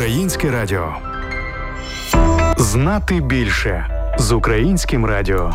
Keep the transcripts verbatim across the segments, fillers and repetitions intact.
Українське радіо. Знати більше з Українським радіо.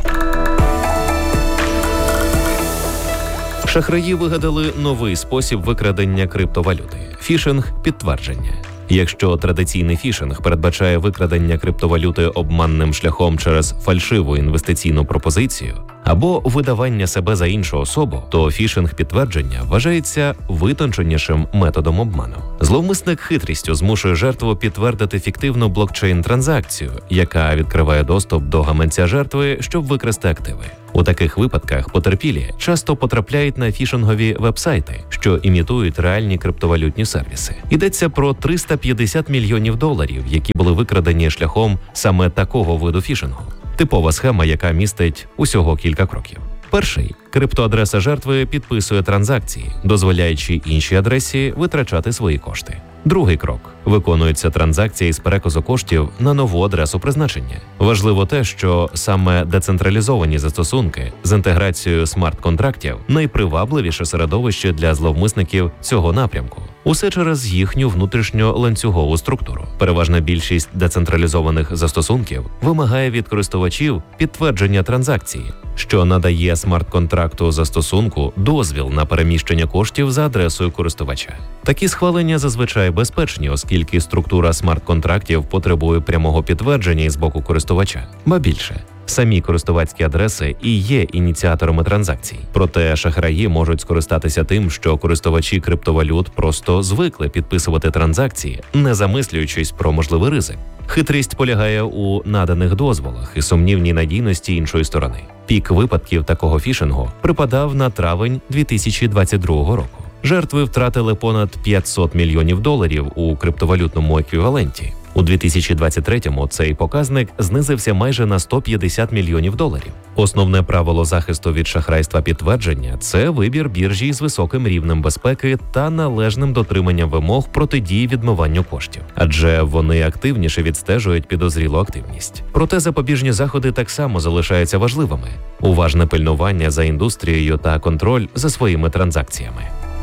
Шахраї вигадали новий спосіб викрадення криптовалюти – фішинг-підтвердження. Якщо традиційний фішинг передбачає викрадення криптовалюти обманним шляхом через фальшиву інвестиційну пропозицію або видавання себе за іншу особу, то фішинг-підтвердження вважається витонченішим методом обману. Зловмисник хитрістю змушує жертву підтвердити фіктивну блокчейн-транзакцію, яка відкриває доступ до гаманця жертви, щоб викрасти активи. У таких випадках потерпілі часто потрапляють на фішингові вебсайти, що імітують реальні криптовалютні сервіси. Йдеться про триста п'ятдесят мільйонів доларів, які були викрадені шляхом саме такого виду фішингу. Типова схема, яка містить усього кілька кроків. Перший – криптоадреса жертви підписує транзакції, дозволяючи іншій адресі витрачати свої кошти. Другий крок – виконується транзакція з переказу коштів на нову адресу призначення. Важливо те, що саме децентралізовані застосунки з інтеграцією смарт-контрактів – найпривабливіше середовище для зловмисників цього напрямку. Усе через їхню внутрішньо-ланцюгову структуру. Переважна більшість децентралізованих застосунків вимагає від користувачів підтвердження транзакції, що надає смарт-контракту застосунку дозвіл на переміщення коштів за адресою користувача. Такі схвалення зазвичай безпечні, оскільки структура смарт-контрактів потребує прямого підтвердження із боку користувача. Ба більше, самі користувацькі адреси і є ініціаторами транзакцій. Проте шахраї можуть скористатися тим, що користувачі криптовалют просто звикли підписувати транзакції, не замислюючись про можливий ризик. Хитрість полягає у наданих дозволах і сумнівній надійності іншої сторони. Пік випадків такого фішингу припадав на травень дві тисячі двадцять другого року. Жертви втратили понад п'ятсот мільйонів доларів у криптовалютному еквіваленті. У дві тисячі двадцять третьому цей показник знизився майже на сто п'ятдесят мільйонів доларів. Основне правило захисту від шахрайства підтвердження – це вибір біржі з високим рівнем безпеки та належним дотриманням вимог протидії відмиванню коштів. Адже вони активніше відстежують підозрілу активність. Проте запобіжні заходи так само залишаються важливими. Уважне пильнування за індустрією та контроль за своїми транзакціями.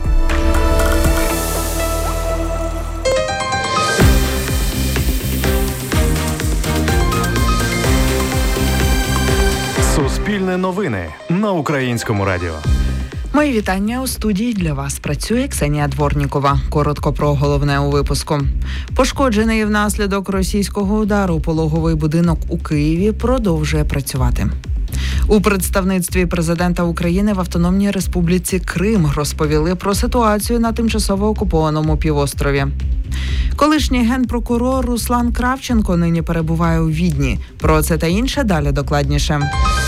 Суспільне новини на Українському радіо. Мої вітання. У студії для вас працює Ксенія Дворнікова. Коротко про головне у випуску. Пошкоджений внаслідок російського удару пологовий будинок у Києві продовжує працювати. У представництві президента України в Автономній Республіці Крим розповіли про ситуацію на тимчасово окупованому півострові. Колишній генпрокурор Руслан Кравченко нині перебуває у Відні. Про це та інше далі докладніше.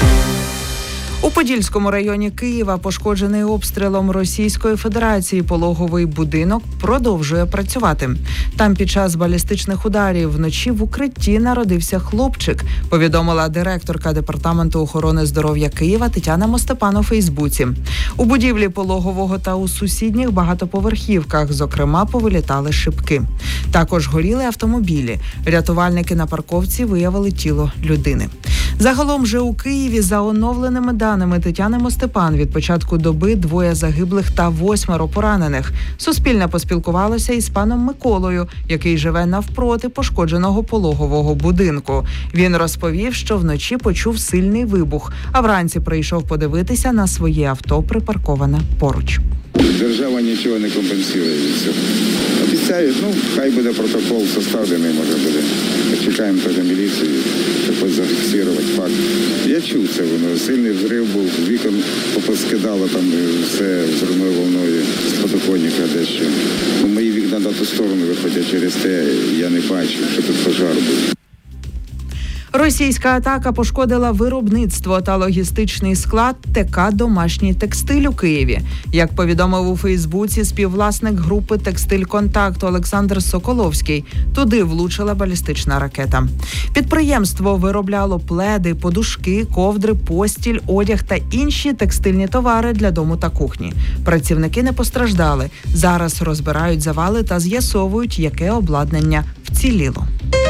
У Подільському районі Києва пошкоджений обстрілом Російської Федерації пологовий будинок продовжує працювати. Там під час балістичних ударів вночі в укритті народився хлопчик, повідомила директорка Департаменту охорони здоров'я Києва Тетяна Мостепан у Фейсбуці. У будівлі пологового та у сусідніх багатоповерхівках, зокрема, повилітали шибки. Також горіли автомобілі. Рятувальники на парковці виявили тіло людини. Загалом же у Києві за оновленими даними Тетяни Мостепан від початку доби двоє загиблих та восьмеро поранених. Суспільне поспілкувалося із паном Миколою, який живе навпроти пошкодженого пологового будинку. Він розповів, що вночі почув сильний вибух, а вранці прийшов подивитися на своє авто, припарковане поруч. Держава нічого не компенсує від цього. Обіцяють, ну, хай буде протокол составлений, може буде. Чекаємо теж міліцію, щоб зафіксувати факт. Я чув це, воно сильний взрив був, вікон попоскидало там все взривною волною з подоконника дещо. Мої вікна на ту сторону виходять, через те я не бачу, що тут пожар був. Російська атака пошкодила виробництво та логістичний склад ТК «Домашній текстиль» у Києві. Як повідомив у Фейсбуці співвласник групи «Текстиль Контакт» Олександр Соколовський, туди влучила балістична ракета. Підприємство виробляло пледи, подушки, ковдри, постіль, одяг та інші текстильні товари для дому та кухні. Працівники не постраждали. Зараз розбирають завали та з'ясовують, яке обладнання вціліло.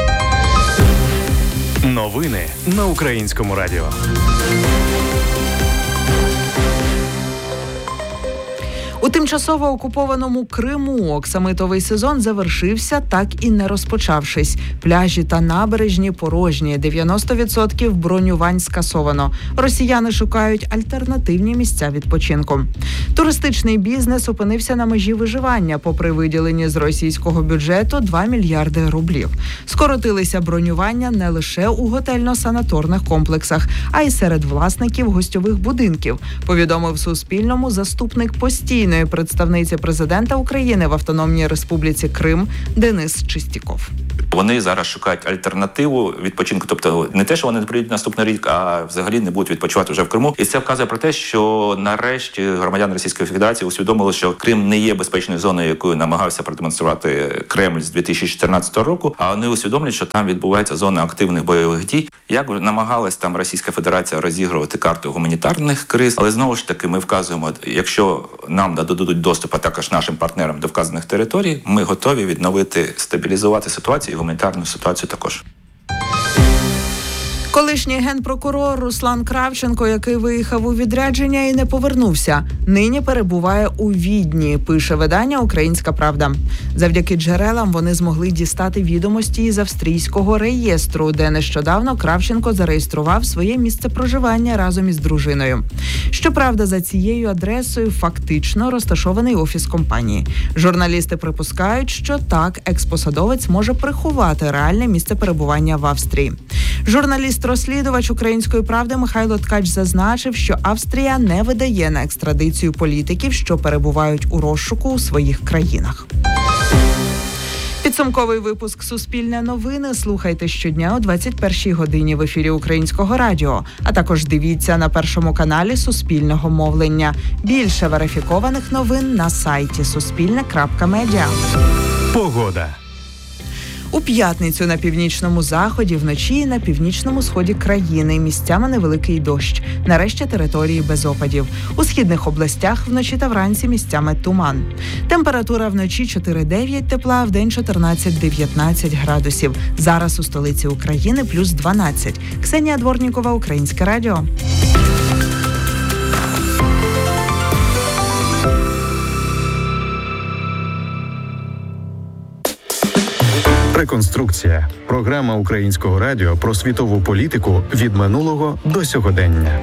Новини на Українському радіо. У тимчасово окупованому Криму оксамитовий сезон завершився, так і не розпочавшись. Пляжі та набережні порожні, дев'яносто відсотків бронювань скасовано. Росіяни шукають альтернативні місця відпочинку. Туристичний бізнес опинився на межі виживання, попри виділені з російського бюджету два мільярди рублів. Скоротилися бронювання не лише у готельно-санаторних комплексах, а й серед власників гостьових будинків, повідомив Суспільному заступник постійної представниці президента України в Автономній Республіці Крим Денис Чистіков. Вони зараз шукають альтернативу відпочинку, тобто не те, що вони не прийдуть наступний рік, а взагалі не будуть відпочивати вже в Криму. І це вказує про те, що нарешті громадяни Російської Федерації усвідомили, що Крим не є безпечною зоною, якою намагався продемонструвати Кремль з дві тисячі чотирнадцятого року, а вони усвідомлюють, що там відбувається зона активних бойових дій. Як намагалась там Російська Федерація розігрувати карту гуманітарних криз, але знову ж таки ми вказуємо, якщо нам дадуть доступ, а також нашим партнерам до вказаних територій, ми готові відновити, стабілізувати ситуацію і гуманітарну ситуацію також. Колишній генпрокурор Руслан Кравченко, який виїхав у відрядження і не повернувся, нині перебуває у Відні, пише видання «Українська правда». Завдяки джерелам вони змогли дістати відомості із австрійського реєстру, де нещодавно Кравченко зареєстрував своє місце проживання разом із дружиною. Щоправда, за цією адресою фактично розташований офіс компанії. Журналісти припускають, що так експосадовець може приховати реальне місце перебування в Австрії. Журналіст-розслідувач «Української правди» Михайло Ткач зазначив, що Австрія не видає на екстрадицію політиків, що перебувають у розшуку у своїх країнах. Підсумковий випуск «Суспільне новини» слухайте щодня о двадцять першій годині в ефірі Українського радіо, а також дивіться на Першому каналі Суспільного мовлення. Більше верифікованих новин на сайті суспільне крапка медіа. Погода. У п'ятницю на північному заході, вночі і на північному сході країни місцями невеликий дощ. Нарешті території без опадів. У східних областях вночі та вранці місцями туман. Температура вночі чотири-дев'ять тепла, а вдень чотирнадцять-дев'ятнадцять градусів. Зараз у столиці України плюс дванадцять. Ксенія Дворнікова, Українське радіо. Реконструкція. Програма Українського радіо про світову політику від минулого до сьогодення.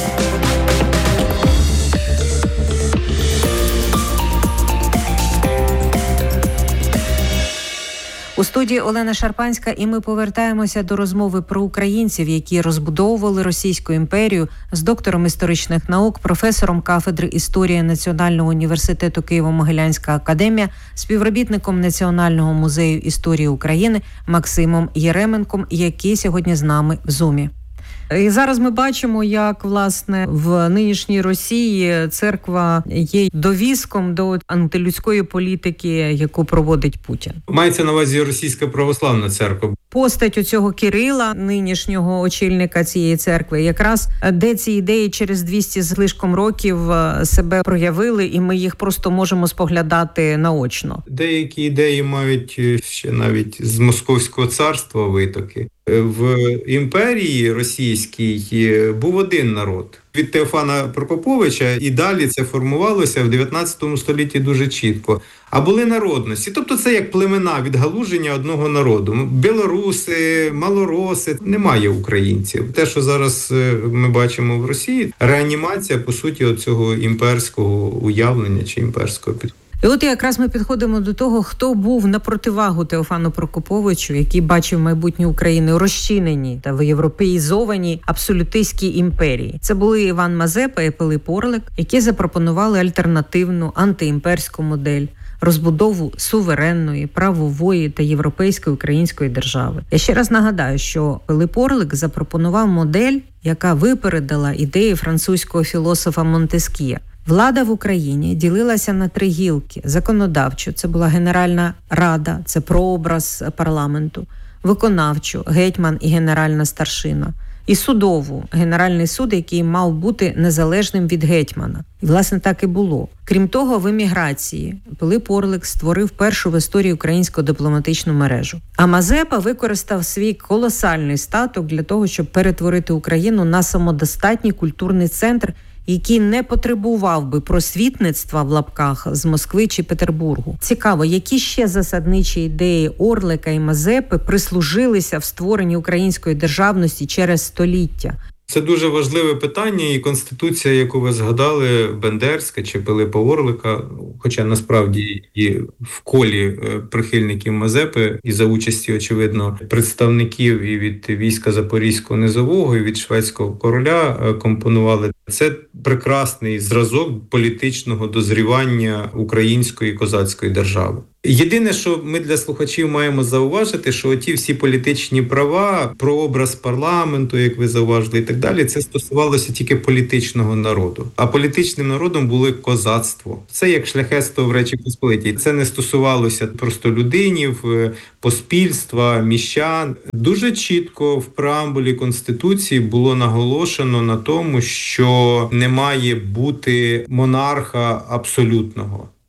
У студії Олена Шарпанська, і ми повертаємося до розмови про українців, які розбудовували Російську імперію, з доктором історичних наук, професором кафедри історії Національного університету Києво-Могилянська академія, співробітником Національного музею історії України Максимом Єременком, який сьогодні з нами в Зумі. І зараз ми бачимо, як, власне, в нинішній Росії церква є довіском до антилюдської політики, яку проводить Путін. Мається на увазі Російська православна церква. Постать у цього Кирила, нинішнього очільника цієї церкви, якраз де ці ідеї через двісті з лишком років себе проявили, і ми їх просто можемо споглядати наочно. Деякі ідеї мають ще навіть з Московського царства витоки. В імперії російській був один народ. Від Теофана Прокоповича і далі це формувалося в дев'ятнадцятому столітті дуже чітко. А були народності. Тобто це як племена відгалуження одного народу. Білоруси, малороси, немає українців. Те, що зараз ми бачимо в Росії, реанімація, по суті, цього імперського уявлення чи імперського підходу. І от якраз ми підходимо до того, хто був на противагу Теофану Прокоповичу, який бачив майбутнє України у розчиненій та в європеїзованій абсолютистській імперії. Це були Іван Мазепа і Пилип Орлик, які запропонували альтернативну антиімперську модель, розбудову суверенної, правової та європейської української держави. Я ще раз нагадаю, що Пилип Орлик запропонував модель, яка випередила ідеї французького філософа Монтеск'є. Влада в Україні ділилася на три гілки. Законодавчу – це була Генеральна Рада, це прообраз парламенту. Виконавчу – гетьман і генеральна старшина. І судову – Генеральний суд, який мав бути незалежним від гетьмана. І, власне, так і було. Крім того, в еміграції Пилип Орлик створив першу в історії українську дипломатичну мережу. А Мазепа використав свій колосальний статок для того, щоб перетворити Україну на самодостатній культурний центр, який не потребував би просвітництва в лапках з Москви чи Петербургу. Цікаво, які ще засадничі ідеї Орлика і Мазепи прислужилися в створенні української державності через століття? Це дуже важливе питання, і Конституція, яку ви згадали, Бендерська чи Пилипа Орлика, хоча насправді і в колі прихильників Мазепи, і за участі, очевидно, представників і від війська Запорізького низового, і від шведського короля компонували. Це прекрасний зразок політичного дозрівання української козацької держави. Єдине, що ми для слухачів маємо зауважити, що ті всі політичні права, прообраз парламенту, як ви зауважили, і так далі, це стосувалося тільки політичного народу. А політичним народом були козацтво. Це як шляхетство в Речі Посполитій. Це не стосувалося просто людинів, поспільства, міщан. Дуже чітко в преамбулі Конституції було наголошено на тому, що не має бути монарха абсолютного.